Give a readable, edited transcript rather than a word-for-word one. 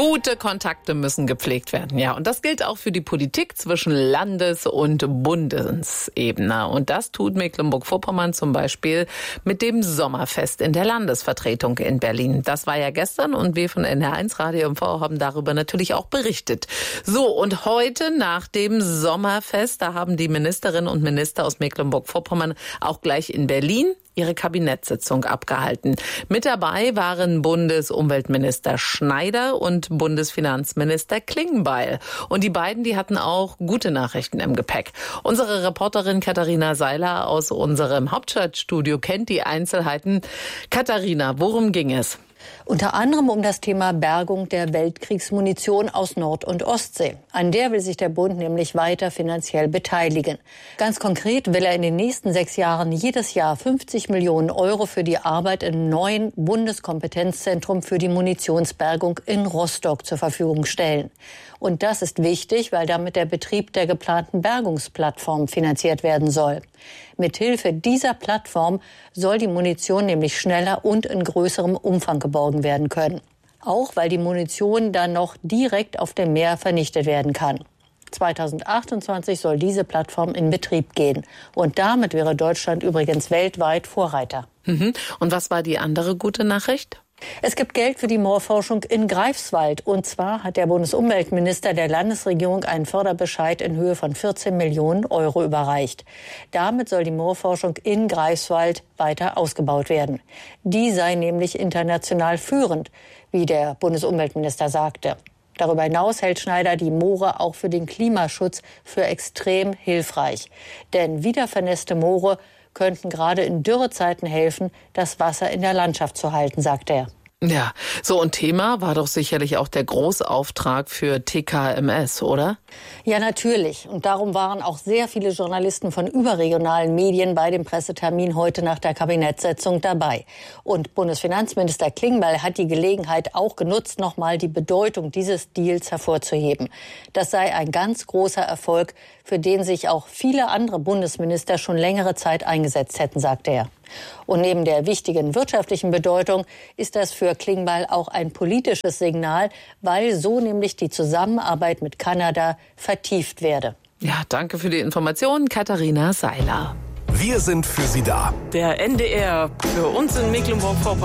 Gute Kontakte müssen gepflegt werden. Ja, und das gilt auch für die Politik zwischen Landes- und Bundesebene. Und das tut Mecklenburg-Vorpommern zum Beispiel mit dem Sommerfest in der Landesvertretung in Berlin. Das war ja gestern und wir von NR1 Radio MV haben darüber natürlich auch berichtet. So, und heute nach dem Sommerfest, da haben die Ministerinnen und Minister aus Mecklenburg-Vorpommern auch gleich in Berlin ihre Kabinettssitzung abgehalten. Mit dabei waren Bundesumweltminister Schneider und Bundesfinanzminister Klingbeil. Und die beiden, die hatten auch gute Nachrichten im Gepäck. Unsere Reporterin Katharina Seiler aus unserem Hauptstadtstudio kennt die Einzelheiten. Katharina, worum ging es? Unter anderem um das Thema Bergung der Weltkriegsmunition aus Nord- und Ostsee. An der will sich der Bund nämlich weiter finanziell beteiligen. Ganz konkret will er in den nächsten 6 Jahren jedes Jahr 50 Millionen Euro für die Arbeit im neuen Bundeskompetenzzentrum für die Munitionsbergung in Rostock zur Verfügung stellen. Und das ist wichtig, weil damit der Betrieb der geplanten Bergungsplattform finanziert werden soll. Mithilfe dieser Plattform soll die Munition nämlich schneller und in größerem Umfang geborgen werden können. Auch weil die Munition dann noch direkt auf dem Meer vernichtet werden kann. 2028 soll diese Plattform in Betrieb gehen. Und damit wäre Deutschland übrigens weltweit Vorreiter. Und was war die andere gute Nachricht? Es gibt Geld für die Moorforschung in Greifswald. Und zwar hat der Bundesumweltminister der Landesregierung einen Förderbescheid in Höhe von 14 Millionen Euro überreicht. Damit soll die Moorforschung in Greifswald weiter ausgebaut werden. Die sei nämlich international führend, wie der Bundesumweltminister sagte. Darüber hinaus hält Schneider die Moore auch für den Klimaschutz für extrem hilfreich. Denn wiedervernässte Moore könnten gerade in Dürrezeiten helfen, das Wasser in der Landschaft zu halten, sagt er. Ja, so und Thema war doch sicherlich auch der Großauftrag für TKMS, oder? Ja, natürlich. Und darum waren auch sehr viele Journalisten von überregionalen Medien bei dem Pressetermin heute nach der Kabinettssitzung dabei. Und Bundesfinanzminister Klingbeil hat die Gelegenheit auch genutzt, nochmal die Bedeutung dieses Deals hervorzuheben. Das sei ein ganz großer Erfolg, für den sich auch viele andere Bundesminister schon längere Zeit eingesetzt hätten, sagte er. Und neben der wichtigen wirtschaftlichen Bedeutung ist das für Klingbeil auch ein politisches Signal, weil so nämlich die Zusammenarbeit mit Kanada vertieft werde. Ja, danke für die Informationen, Katharina Seiler. Wir sind für Sie da. Der NDR für uns in Mecklenburg-Vorpommern.